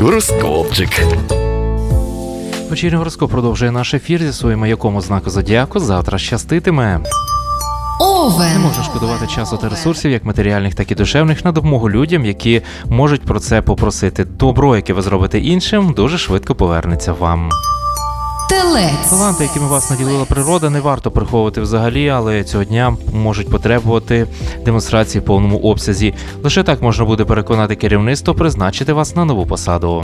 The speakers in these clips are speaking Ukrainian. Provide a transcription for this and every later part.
Гороскопчик. Вечірній гороскоп продовжує наш ефір зі своїм якому знаку зодіаку. Завтра щаститиме. Овен. Не можна шкодувати часу та ресурсів, як матеріальних, так і душевних, на допомогу людям, які можуть про це попросити. Добро, яке ви зробите іншим, дуже швидко повернеться вам. Телець. Таланти, якими вас наділила природа, не варто приховувати взагалі, але цього дня можуть потребувати демонстрації в повному обсязі. Лише так можна буде переконати керівництво призначити вас на нову посаду.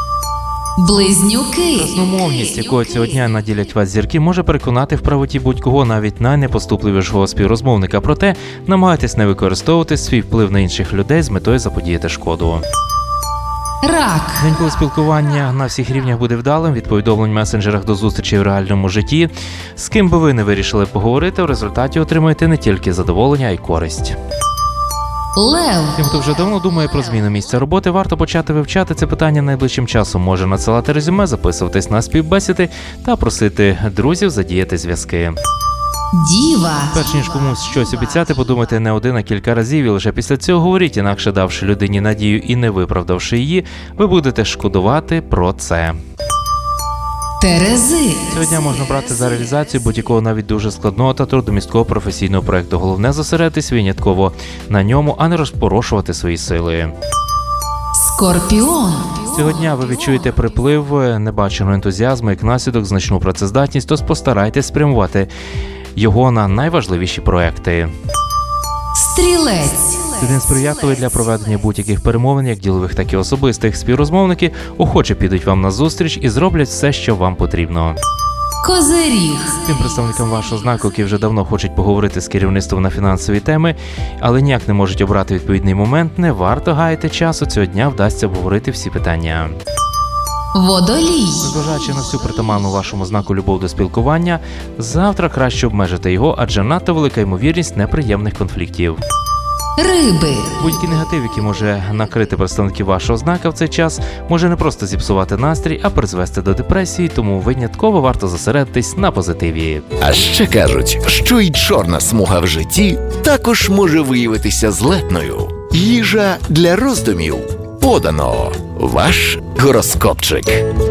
Близнюки. Красномовність, якою цього дня наділять вас зірки, може переконати в правоті будь-кого, навіть найнепоступливішого співрозмовника. Проте намагайтесь не використовувати свій вплив на інших людей з метою заподіяти шкоду. Рак. День, коли спілкування на всіх рівнях буде вдалим, від повідомлень в месенджерах до зустрічей в реальному житті. З ким би ви не вирішили поговорити, в результаті отримаєте не тільки задоволення, а й користь. Лев. Тим, хто вже давно думає про зміну місця роботи, варто почати вивчати це питання найближчим часом. Може надсилати резюме, записуватись на співбесіди та просити друзів задіяти зв'язки. Діва. Перш ніж комусь щось обіцяти, подумайте не один, а кілька разів, і лише після цього говоріть, інакше давши людині надію і не виправдавши її, ви будете шкодувати про це. Терези. Цього дня можна брати за реалізацію будь-якого навіть дуже складного та трудомісткого професійного проєкту. Головне зосередитись винятково на ньому, а не розпорошувати свої сили. Скорпіон. Цього дня ви відчуєте приплив небаченого ентузіазму, як наслідок значну працездатність, тож постарайтесь спрямувати його на найважливіші проекти. Стрілець. День сприятливий для проведення будь-яких перемовин, як ділових, так і особистих. Співрозмовники охоче підуть вам на зустріч і зроблять все, що вам потрібно. Козиріг. Тим представникам вашого знаку, які вже давно хочуть поговорити з керівництвом на фінансові теми, але ніяк не можуть обрати відповідний момент, не варто гаяти часу, цього дня вдасться обговорити всі питання. Водолій. Незважаючи на всю притаманну вашому знаку любов до спілкування, завтра краще обмежити його, адже надто велика ймовірність неприємних конфліктів. Риби. Будь-який негатив, який може накрити представників вашого знака в цей час, може не просто зіпсувати настрій, а призвести до депресії, тому винятково варто зосередитись на позитиві. А ще кажуть, що й чорна смуга в житті також може виявитися злетною. Їжа для роздумів. Подано. Ваш гороскопчик.